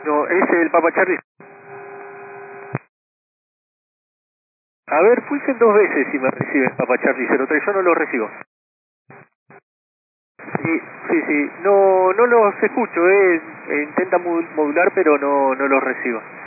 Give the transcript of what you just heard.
No, es el Papa Charlie. A ver, pulsen 2 veces si me reciben Papa Charlie 03, yo no los recibo. Sí, sí, sí, no los escucho, modular pero no los recibo.